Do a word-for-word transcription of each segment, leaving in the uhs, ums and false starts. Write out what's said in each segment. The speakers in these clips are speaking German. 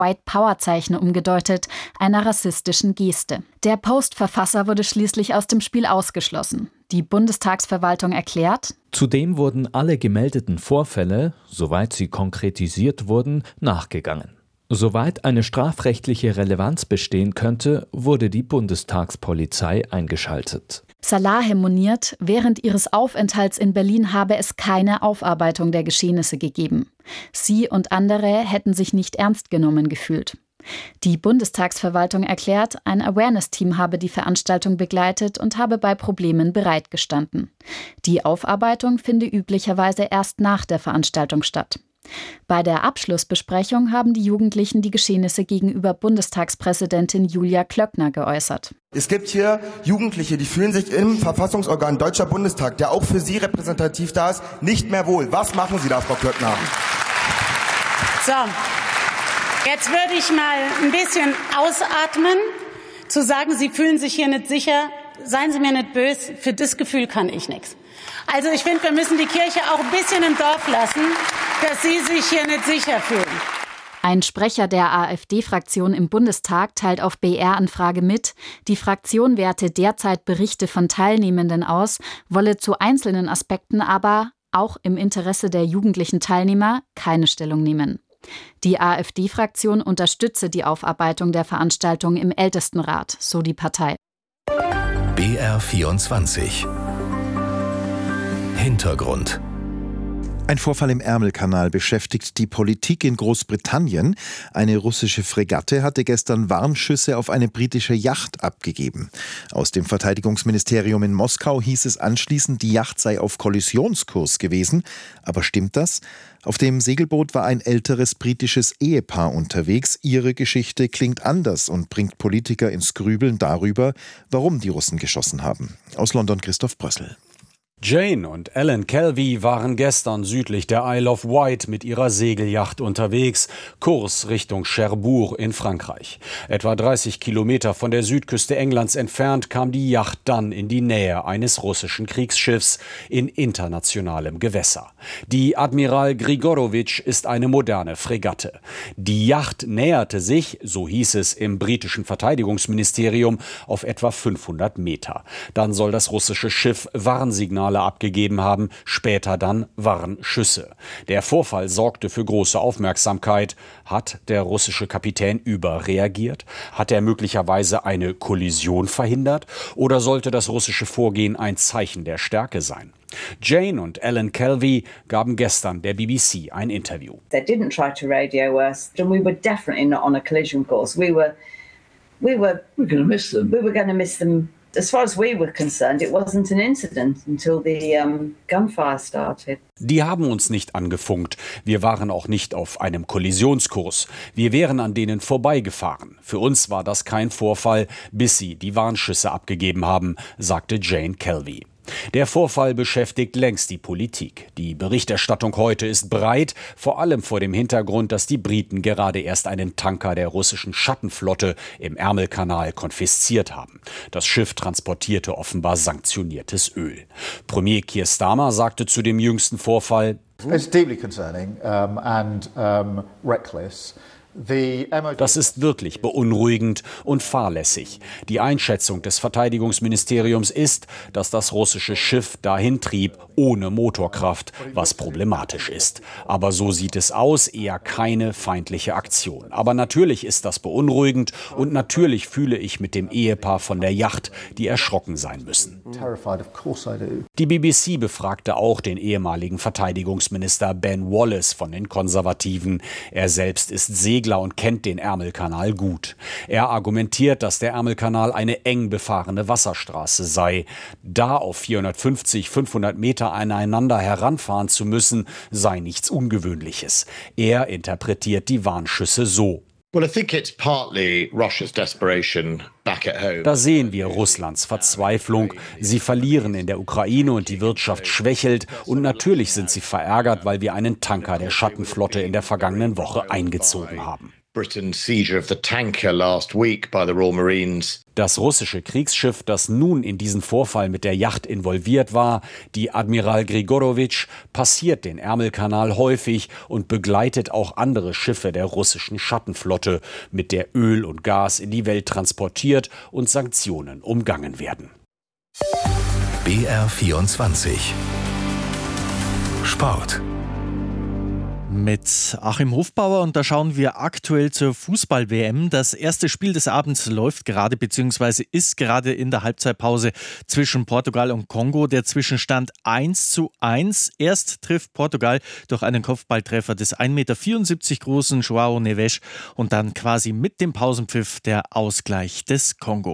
White Power-Zeichen umgedeutet, einer rassistischen Geste. Der Post-Verfasser wurde schließlich aus dem Spiel ausgeschlossen. Die Bundestagsverwaltung erklärt: Zudem wurden alle gemeldeten Vorfälle, soweit sie konkretisiert wurden, nachgegangen. Soweit eine strafrechtliche Relevanz bestehen könnte, wurde die Bundestagspolizei eingeschaltet. Salahe moniert, während ihres Aufenthalts in Berlin habe es keine Aufarbeitung der Geschehnisse gegeben. Sie und andere hätten sich nicht ernst genommen gefühlt. Die Bundestagsverwaltung erklärt, ein Awareness-Team habe die Veranstaltung begleitet und habe bei Problemen bereitgestanden. Die Aufarbeitung finde üblicherweise erst nach der Veranstaltung statt. Bei der Abschlussbesprechung haben die Jugendlichen die Geschehnisse gegenüber Bundestagspräsidentin Julia Klöckner geäußert. Es gibt hier Jugendliche, die fühlen sich im Verfassungsorgan Deutscher Bundestag, der auch für sie repräsentativ da ist, nicht mehr wohl. Was machen Sie da, Frau Klöckner? So, jetzt würde ich mal ein bisschen ausatmen. Zu sagen, Sie fühlen sich hier nicht sicher, seien Sie mir nicht böse, für das Gefühl kann ich nichts. Also ich finde, wir müssen die Kirche auch ein bisschen im Dorf lassen, dass Sie sich hier nicht sicher fühlen. Ein Sprecher der AfD-Fraktion im Bundestag teilt auf B R-Anfrage mit, die Fraktion werte derzeit Berichte von Teilnehmenden aus, wolle zu einzelnen Aspekten aber, auch im Interesse der jugendlichen Teilnehmer, keine Stellung nehmen. Die AfD-Fraktion unterstütze die Aufarbeitung der Veranstaltung im Ältestenrat, so die Partei. B R vierundzwanzig Hintergrund. Ein Vorfall im Ärmelkanal beschäftigt die Politik in Großbritannien. Eine russische Fregatte hatte gestern Warnschüsse auf eine britische Yacht abgegeben. Aus dem Verteidigungsministerium in Moskau hieß es anschließend, die Yacht sei auf Kollisionskurs gewesen. Aber stimmt das? Auf dem Segelboot war ein älteres britisches Ehepaar unterwegs. Ihre Geschichte klingt anders und bringt Politiker ins Grübeln darüber, warum die Russen geschossen haben. Aus London Christoph Brössel. Jane und Alan Kelvey waren gestern südlich der Isle of Wight mit ihrer Segelyacht unterwegs, Kurs Richtung Cherbourg in Frankreich. Etwa dreißig Kilometer von der Südküste Englands entfernt kam die Yacht dann in die Nähe eines russischen Kriegsschiffs in internationalem Gewässer. Die Admiral Grigorowitsch ist eine moderne Fregatte. Die Yacht näherte sich, so hieß es im britischen Verteidigungsministerium, auf etwa fünfhundert Meter. Dann soll das russische Schiff Warnsignale abgegeben haben, später dann Warnschüsse. Der Vorfall sorgte für große Aufmerksamkeit. Hat der russische Kapitän überreagiert? Hat er möglicherweise eine Kollision verhindert? Oder sollte das russische Vorgehen ein Zeichen der Stärke sein? Jane und Alan Kelvey gaben gestern der B B C ein Interview. They didn't try to radio us, and we were definitely not on a collision course. We were, we were, we're going to miss them. We were going to miss them. As far as we were concerned, it wasn't an incident until the um, gunfire started. Die haben uns nicht angefunkt. Wir waren auch nicht auf einem Kollisionskurs. Wir wären an denen vorbeigefahren. Für uns war das kein Vorfall, bis sie die Warnschüsse abgegeben haben, sagte Jane Kelvey. Der Vorfall beschäftigt längst die Politik. Die Berichterstattung heute ist breit, vor allem vor dem Hintergrund, dass die Briten gerade erst einen Tanker der russischen Schattenflotte im Ärmelkanal konfisziert haben. Das Schiff transportierte offenbar sanktioniertes Öl. Premier Keir Starmer sagte zu dem jüngsten Vorfall: It's deeply concerning um, and um, reckless. Das ist wirklich beunruhigend und fahrlässig. Die Einschätzung des Verteidigungsministeriums ist, dass das russische Schiff dahin trieb, ohne Motorkraft, was problematisch ist. Aber so sieht es aus, eher keine feindliche Aktion. Aber natürlich ist das beunruhigend und natürlich fühle ich mit dem Ehepaar von der Yacht, die erschrocken sein müssen. Die B B C befragte auch den ehemaligen Verteidigungsminister Ben Wallace von den Konservativen. Er selbst ist Segler und kennt den Ärmelkanal gut. Er argumentiert, dass der Ärmelkanal eine eng befahrene Wasserstraße sei. Da auf vierhundertfünfzig, fünfhundert Meter aneinander heranfahren zu müssen, sei nichts Ungewöhnliches. Er interpretiert die Warnschüsse so: Well, I think it's partly Russia's desperation back at home. Da sehen wir Russlands Verzweiflung. Sie verlieren in der Ukraine und die Wirtschaft schwächelt. Und natürlich sind sie verärgert, weil wir einen Tanker der Schattenflotte in der vergangenen Woche eingezogen haben. Britain's seizure of the tanker last week by the Royal Marines. Das russische Kriegsschiff, das nun in diesen Vorfall mit der Yacht involviert war, die Admiral Grigorowitsch, passiert den Ärmelkanal häufig und begleitet auch andere Schiffe der russischen Schattenflotte, mit der Öl und Gas in die Welt transportiert und Sanktionen umgangen werden. B R vierundzwanzig Sport. Mit Achim Hofbauer, und da schauen wir aktuell zur Fußball-W M. Das erste Spiel des Abends läuft gerade bzw. ist gerade in der Halbzeitpause zwischen Portugal und Kongo. Der Zwischenstand eins zu eins. Erst trifft Portugal durch einen Kopfballtreffer des ein Meter vierundsiebzig großen João Neves und dann quasi mit dem Pausenpfiff der Ausgleich des Kongo.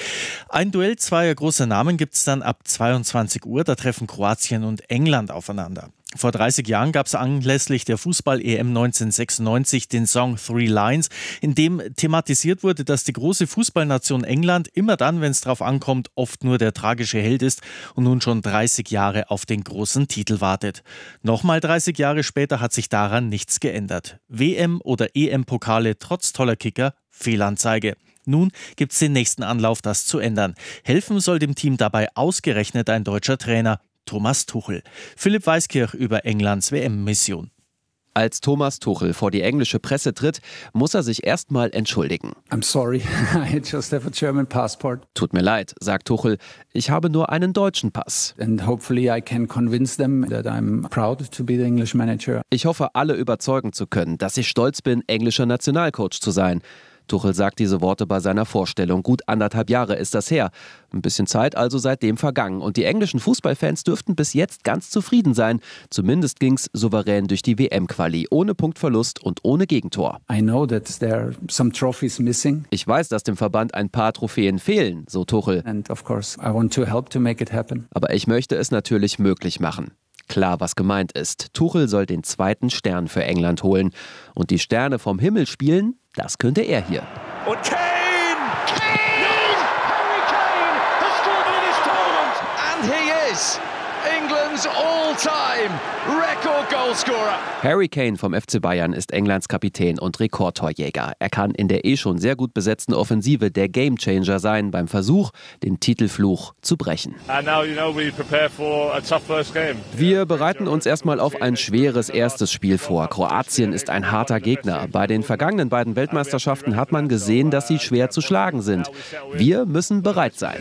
Ein Duell zweier großer Namen gibt es dann ab zweiundzwanzig Uhr. Da treffen Kroatien und England aufeinander. Vor dreißig Jahren gab es anlässlich der Fußball-E M neunzehnhundertsechsundneunzig den Song Three Lions, in dem thematisiert wurde, dass die große Fußballnation England immer dann, wenn es drauf ankommt, oft nur der tragische Held ist und nun schon dreißig Jahre auf den großen Titel wartet. Nochmal dreißig Jahre später hat sich daran nichts geändert. W M- oder E M-Pokale trotz toller Kicker, Fehlanzeige. Nun gibt es den nächsten Anlauf, das zu ändern. Helfen soll dem Team dabei ausgerechnet ein deutscher Trainer, Thomas Tuchel. Philipp Weiskirch über Englands W M-Mission. Als Thomas Tuchel vor die englische Presse tritt, muss er sich erstmal entschuldigen. I'm sorry, I just have a German passport. Tut mir leid, sagt Tuchel, ich habe nur einen deutschen Pass. And hopefully I can convince them that I'm proud to be the English manager. Ich hoffe, alle überzeugen zu können, dass ich stolz bin, englischer Nationalcoach zu sein. Tuchel sagt diese Worte bei seiner Vorstellung. Gut anderthalb Jahre ist das her. Ein bisschen Zeit also seitdem vergangen. Und die englischen Fußballfans dürften bis jetzt ganz zufrieden sein. Zumindest ging's souverän durch die W M-Quali. Ohne Punktverlust und ohne Gegentor. I know that there are some trophies missing. Ich weiß, dass dem Verband ein paar Trophäen fehlen, so Tuchel. And of course, I want to help to make it happen. Aber ich möchte es natürlich möglich machen. Klar, was gemeint ist. Tuchel soll den zweiten Stern für England holen. Und die Sterne vom Himmel spielen, das könnte er hier. Und Kane! Kane! Harry Kane has scored in this tournament! And he is England's all-time record goalscorer. Harry Kane vom F C Bayern ist Englands Kapitän und Rekordtorjäger. Er kann in der eh schon sehr gut besetzten Offensive der Gamechanger sein beim Versuch, den Titelfluch zu brechen. Wir bereiten uns erstmal auf ein schweres erstes Spiel vor. Kroatien ist ein harter Gegner. Bei den vergangenen beiden Weltmeisterschaften hat man gesehen, dass sie schwer zu schlagen sind. Wir müssen bereit sein.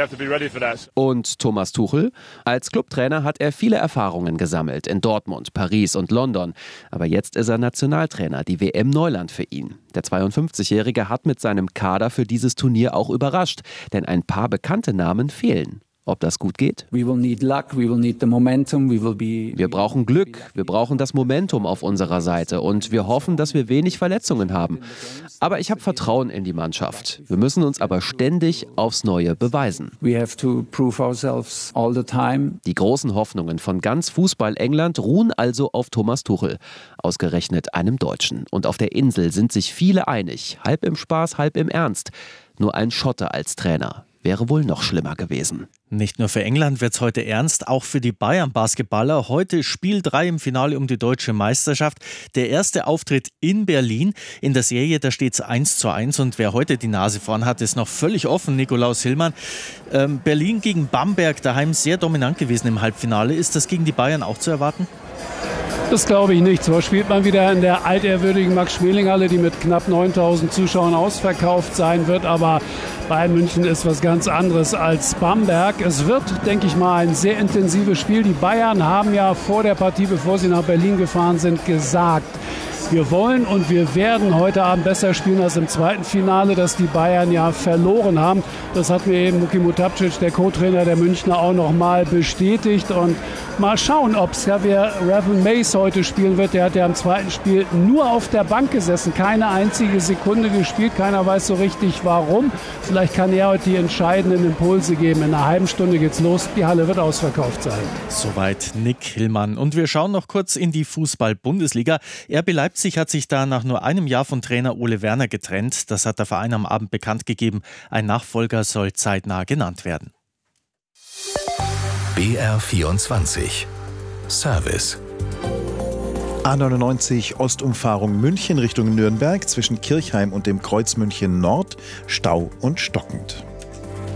Und Thomas Tuchel? Als Clubtrainer hat er viele Erfahrungen gesammelt in Dortmund, Paris und London. Aber jetzt ist er Nationaltrainer, die W M Neuland für ihn. Der zweiundfünfzigjährige hat mit seinem Kader für dieses Turnier auch überrascht, denn ein paar bekannte Namen fehlen. Ob das gut geht? We will need luck, we will need the momentum, we will be Wir brauchen Glück, wir brauchen das Momentum auf unserer Seite und wir hoffen, dass wir wenig Verletzungen haben. Aber ich habe Vertrauen in die Mannschaft. Wir müssen uns aber ständig aufs Neue beweisen. We have to prove ourselves all the time. Die großen Hoffnungen von ganz Fußball-England ruhen also auf Thomas Tuchel, ausgerechnet einem Deutschen. Und auf der Insel sind sich viele einig, halb im Spaß, halb im Ernst. Nur ein Schotte als Trainer wäre wohl noch schlimmer gewesen. Nicht nur für England wird es heute ernst, auch für die Bayern-Basketballer. Heute Spiel drei im Finale um die deutsche Meisterschaft. Der erste Auftritt in Berlin. In der Serie, da steht es eins zu eins. Und wer heute die Nase vorn hat, ist noch völlig offen, Nikolaus Hillmann. Ähm, Berlin gegen Bamberg, daheim sehr dominant gewesen im Halbfinale. Ist das gegen die Bayern auch zu erwarten? Das glaube ich nicht. Zwar spielt man wieder in der altehrwürdigen Max-Schmeling-Halle, die mit knapp neuntausend Zuschauern ausverkauft sein wird, aber Bayern München ist was ganz anderes als Bamberg. Es wird, denke ich mal, ein sehr intensives Spiel. Die Bayern haben ja vor der Partie, bevor sie nach Berlin gefahren sind, gesagt, wir wollen und wir werden heute Abend besser spielen als im zweiten Finale, das die Bayern ja verloren haben. Das hat mir eben Muki Mutapcic, der Co-Trainer der Münchner, auch noch mal bestätigt. Und mal schauen, ob Xavier Revan Mace heute spielen wird. Der hat ja im zweiten Spiel nur auf der Bank gesessen, keine einzige Sekunde gespielt. Keiner weiß so richtig, warum. Vielleicht kann er heute die entscheidenden Impulse geben. In einer halben Stunde geht's los. Die Halle wird ausverkauft sein. Soweit Nick Hillmann. Und wir schauen noch kurz in die Fußball-Bundesliga. R B Leipzig hat sich da nach nur einem Jahr von Trainer Ole Werner getrennt. Das hat der Verein am Abend bekannt gegeben. Ein Nachfolger soll zeitnah genannt werden. B R vierundzwanzig Service. A neunundneunzig Ostumfahrung München Richtung Nürnberg zwischen Kirchheim und dem Kreuz München Nord, Stau und stockend.